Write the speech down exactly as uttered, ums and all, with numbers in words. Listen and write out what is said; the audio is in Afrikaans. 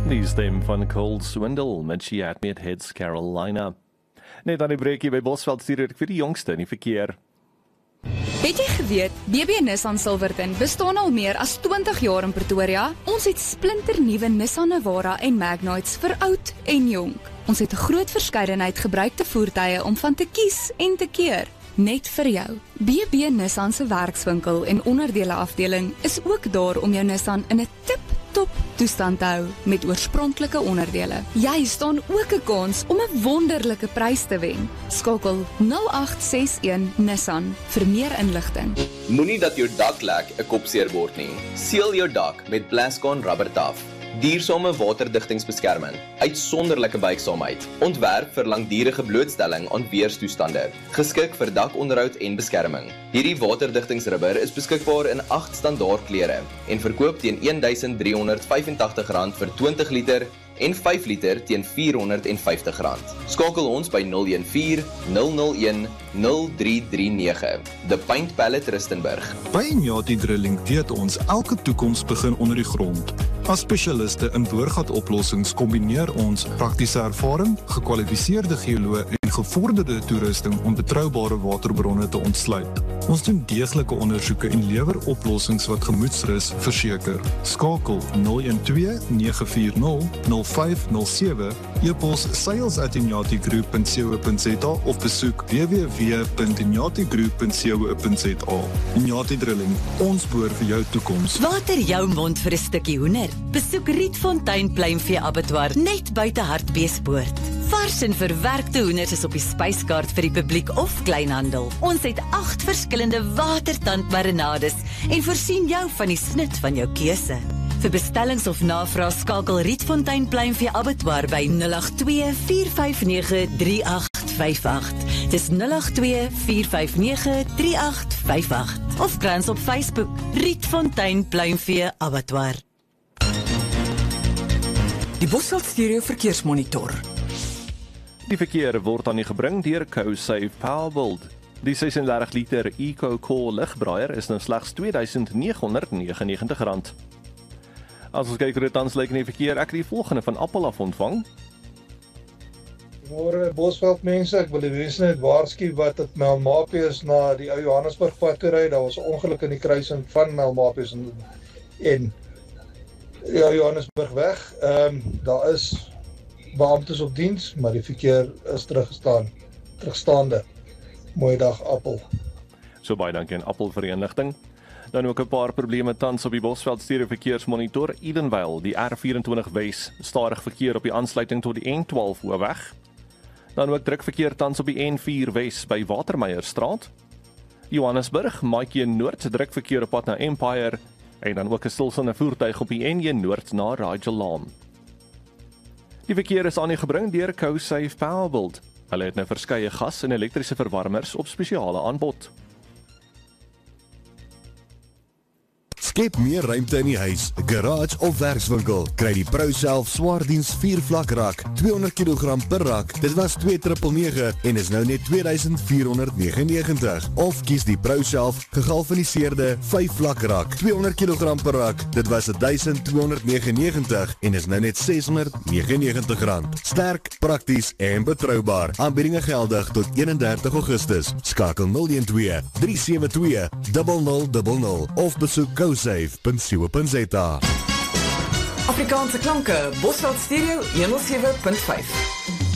Die stem van Cole Swindle met She Had Me at Heads Carolina. Net aan die breekie by Bosveld stuur ek vir die jongste in die verkeer. Het jy geweet, B B Nissan Silverton bestaan al meer as twintig jaar in Pretoria? Ons het splinternuwe Nissan Navara en Magnites vir oud en jonk. Ons het 'n groot verskeidenheid gebruikte voertuie om van te kies en te keer. Net vir jou. B B Nissan se werkswinkel en onderdele afdeling is ook daar om jou Nissan in 'n tip-top toestand te hou met oorspronklike onderdele. Jy staan ook 'n kans om 'n wonderlike prys te wen. Skakel nul agt ses een Nissan vir meer inligting. Moenie dat jou dak lek 'n kopseer word nie. Seël jou dak met Plascon rubber taf. Duursame waterdigtingsbeskerming, uitsonderlike buigsaamheid, ontwerp vir langdurige blootstelling aan weerstoestande, geskik vir dakonderhoud en beskerming. Hierdie waterdigtingsrubber is beskikbaar in agt standaard kleure en verkoop teen een duisend drie honderd vyfentagtig rand vir twintig liter en vyf liter teen vier honderd vyftig rand. Skakel ons by nul een vier nul nul een nul drie drie nege. The Paint Palette Rustenburg. By Inyati Drilling weet ons elke toekoms begin onder die grond. As spesialiste in boorgatoplossings kombineer ons praktiese ervaring, gekwalifiseerde geoloë en gevorderde toerusting om betroubare waterbronne te ontsluit. Ons doen deeglike ondersoeke en lewer oplossings wat gemoedsrus verseker. Skakel nul een twee nege vier nul nul vyf nul sewe, e-pos sales at inyati group punt co punt za of besoek w w w punt inyati group punt co punt za. Inyati Drilling, ons boor vir jou toekoms. Water jou mond vir 'n stukkie hoender. Besoek Rietfontein Pluimvee Abattoir net buite Hartbeespoort. Vars en verwerkte hoenders is op die spyskaart vir die publiek of kleinhandel. Ons het agt verskillende watertandmarinades en voorsien jou van die snit van jou keuse. Vir bestellings of navraag skakel Rietfontein Pluimvee Abattoir by nul agt twee vier vyf nege drie agt vyf agt. Dis nul agt twee vier vyf nege drie agt vyf agt. Of krans op Facebook Rietfontein Pluimvee Abattoir. Die Bosveld Stereo Verkeersmonitor. Die verkeer word aan die gebring deur CoSafe Powerbuild. Die ses en dertig liter EcoCore ligbraaier is nou slegs twee duisend nege honderd negenennegentig rand. As ons kyk hoe dit tans lyk in die verkeer, ek het die volgende van Appel af ontvang. Goeiemôre Bosveld mense, ek wil die mense net waarsku wat op Melmapius na die ou Johannesburg pad toe ry. Daar was 'n ongeluk in die kruising van Melmapius en, en ja, Johannesburg weg. Ehm um, daar is beamptes op diens, maar die verkeer is teruggestaan, terugstaande. Mooi dag Appel. So baie dankie aan Appel vir die inligting. Dan ook 'n paar probleme tans op die Bosveld Stereo Verkeersmonitor. Edenvale, die R vyf-en-twintig Wes, stadig verkeer op die aansluiting tot die N twaalf Hoofweg. Dan ook druk verkeer tans op die N vier Wes by Watermeierstraat. Johannesburg, Maatjie Noord, druk verkeer op pad na Empire. En dan ook 'n stilstaande voertuig op die N een Noord na Rajalaan. Die verkeer is aan die gebring deur CoSafe Powerbuild. Hulle het nou verskeie gas- en elektriese verwarmers op spesiale aanbod. Skep meer ruimte in die huis, garage of werkswinkel. Kry die ProSelf Swaardiens vier vlak rak, tweehonderd kilogram per rak. Dit was twee nege nege en is nou net twee duisend vier honderd negenennegentig. Of kies die ProSelf gegalvaniseerde vyf vlak rak, tweehonderd kilogram per rak. Dit was duisend tweehonderd negenennegentig en is nou net ses honderd negenennegentig rand. Sterk, prakties en betroubaar. Aanbiedinge geldig tot eenendertig Augustus. Skakel nul een twee drie sewe twee nul nul nul nul of besoek cosafe punt co punt za. Afrikaanse klanke, Bosveld Stereo honderd sewe punt vyf.